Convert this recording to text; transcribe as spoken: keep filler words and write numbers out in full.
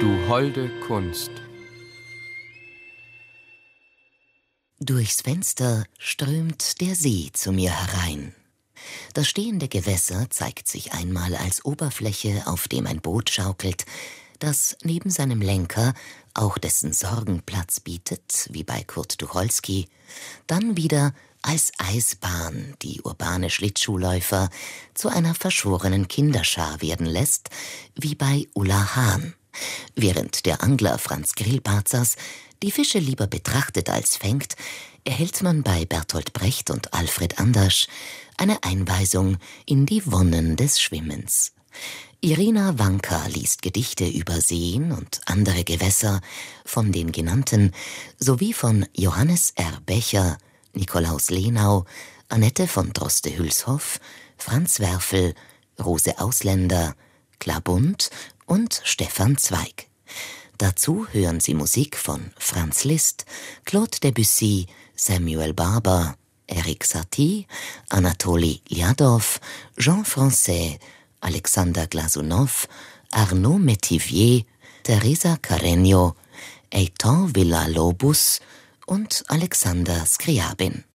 Du holde Kunst. Durchs Fenster strömt der See zu mir herein. Das stehende Gewässer zeigt sich einmal als Oberfläche, auf dem ein Boot schaukelt, das neben seinem Lenker auch dessen Sorgen Platz bietet, wie bei Kurt Tucholsky, dann wieder als Eisbahn die urbane Schlittschuhläufer zu einer verschworenen Kinderschar werden lässt, wie bei Ulla Hahn, während der Angler Franz Grillparzers die Fische lieber betrachtet als fängt, erhält man bei Bertolt Brecht und Alfred Andersch eine Einweisung in die Wonnen des Schwimmens. Irina Wanka liest Gedichte über Seen und andere Gewässer von den genannten sowie von Johannes R. Becher, Nikolaus Lenau, Annette von Droste-Hülshoff, Franz Werfel, Rose Ausländer, Klabund und Stefan Zweig. Dazu hören Sie Musik von Franz Liszt, Claude Debussy, Samuel Barber, Erik Satie, Anatoli Lyadov, Jean Francais, Alexander Glasunow, Arnaud Métivier, Teresa Carreño, Eitan Villa-Lobos und Alexander Scriabin.